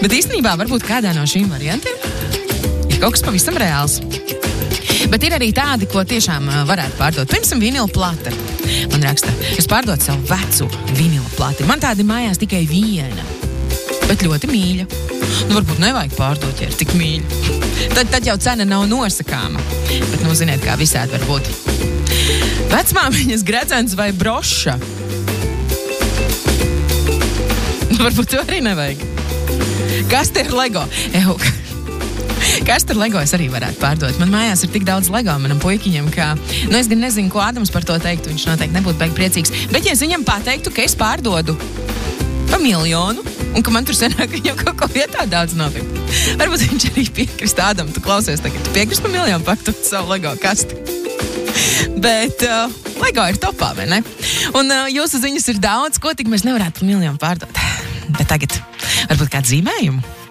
Bet īstenībā varbūt kādā no šīm variantiem ir kaut kas pavisam reāls. Bet ir arī tādi, ko tiešām varētu pārdot. Piemēram, vinila plata. Man raksta, es pārdotu savu vecu vinila plati. Man tādi mājās tikai viena, bet ļoti mīļa. Nu, varbūt nevajag pārdot, ja ir tik mīļa. Tad jau cena nav nosakāma. Bet, nu, ziniet, kā visādi var būt. Vecmāmiņas gredzens vai broša? Nu, varbūt to arī nevajag. Kas te ir Lego? Kas tur Lego es arī varētu pārdot? Man mājās ir tik daudz Lego manam puikiņam, ka, nu, es gan nezinu, ko Ādams par to teiktu. Viņš noteikti nebūtu baigi priecīgs. Bet, ja es viņam pateiktu, ka es pārdodu pa 1 miljonu, un ka man tur senāk viņam kaut ko vietā daudz nopirkt, varbūt viņš arī piekrist. Ādam, tu klausies tagad, tu piekrist pa 1 miljonu pārdot savu Lego kasti. Bet Lego ir topā, vai ne? Un jūsu ziņas ir daudz, ko tik mēs nevarētu pa 1 miljonu pārdot. Bet tagad varbūt kādu zīmējumu?